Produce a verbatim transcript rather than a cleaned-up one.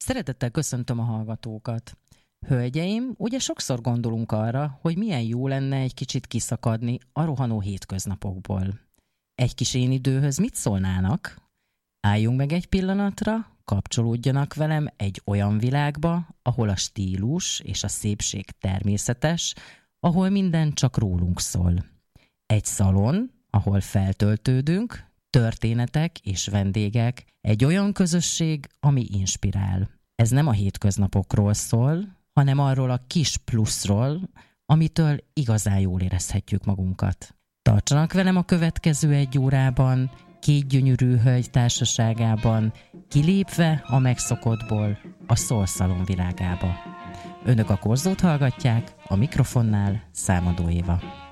Szeretettel köszöntöm a hallgatókat. Hölgyeim, ugye sokszor gondolunk arra, hogy milyen jó lenne egy kicsit kiszakadni a rohanó hétköznapokból. Egy kis én időhöz mit szólnának? Álljunk meg egy pillanatra, kapcsolódjanak velem egy olyan világba, ahol a stílus és a szépség természetes, ahol minden csak rólunk szól. Egy szalon, ahol feltöltődünk, történetek és vendégek, egy olyan közösség, ami inspirál. Ez nem a hétköznapokról szól, hanem arról a kis pluszról, amitől igazán jól érezhetjük magunkat. Tartsanak velem a következő egy órában, két gyönyörű hölgy társaságában, kilépve a megszokottból a Soul Salon világába. Önök a Korzót hallgatják, a mikrofonnál Számadó Éva.